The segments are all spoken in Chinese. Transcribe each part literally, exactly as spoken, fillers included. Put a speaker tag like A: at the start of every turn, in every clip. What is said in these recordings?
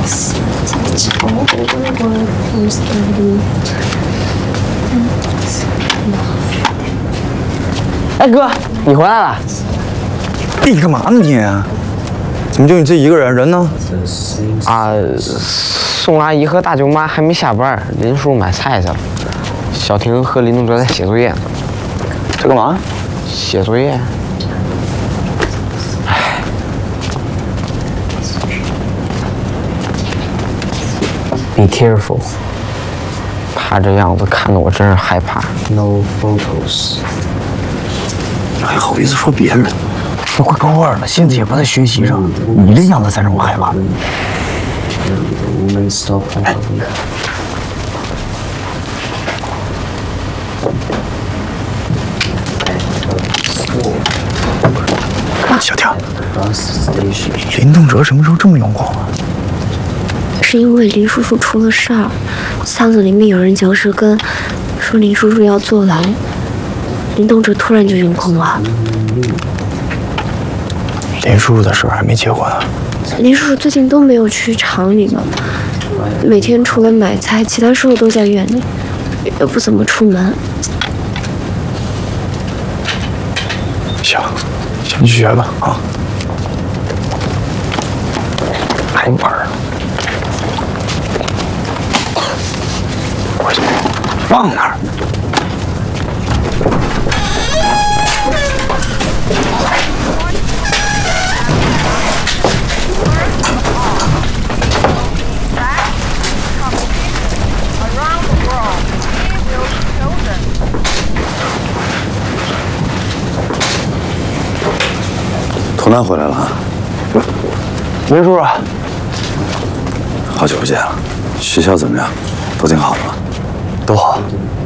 A: 哎哥，你回来了？
B: 你干嘛呢你？怎么就你自己一个人？人呢？
A: 啊，宋阿姨和大舅妈还没下班，林叔买菜去了。小婷和林同学在写作业呢。
B: 在干嘛？
A: 写作业。唉。Be careful。他这样子看得我真是害怕。No photos。
B: 还好意思说别人？
C: 都快高二了，心思也不在学习上，你这样子才让我害怕。哎，小婷，林东哲什么时候这么用功啊？
D: 是因为林叔叔出了事儿，巷子里面有人嚼舌根，说林叔叔要坐牢，林东哲突然就用功了。
C: 林叔叔的事还没结果呢。
D: 林叔叔最近都没有去厂里了，每天除了买菜，其他时候都在院里，也不怎么出门。
C: 行，先去学吧啊！还玩儿？回去，放那儿。
B: 童楠回来了啊！
C: 林叔叔，
B: 好久不见了，学校怎么样？都挺好的吧？
C: 都好。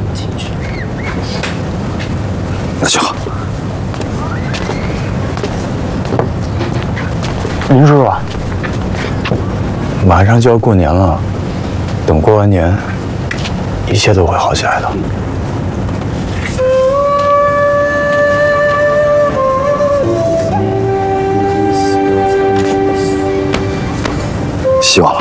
B: 那就好。
C: 林叔叔，马上就要过年了，等过完年，一切都会好起来的。
B: 希望了。